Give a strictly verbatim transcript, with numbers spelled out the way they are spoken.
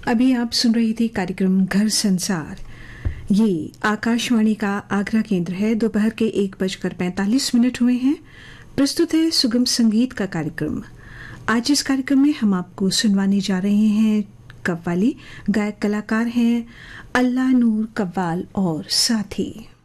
अभी आप सुन रही थी कार्यक्रम घर संसार। ये आकाशवाणी का आगरा केंद्र है। दोपहर के एक बजकर पैंतालीस मिनट हुए हैं। प्रस्तुत है सुगम संगीत का कार्यक्रम। आज इस कार्यक्रम में हम आपको सुनवाने जा रहे हैं कव्वाली। गायक कलाकार हैं अल्लाह नूर कव्वाल और साथी।